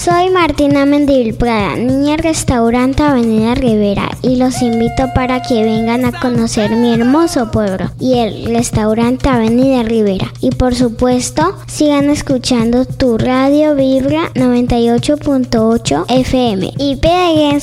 Soy Martina Mendívil Prada, niña del restaurante Avenida Rivera, y los invito para que vengan a conocer mi hermoso pueblo y el restaurante Avenida Rivera. Y por supuesto, sigan escuchando tu radio Vibra 98.8 FM y peguen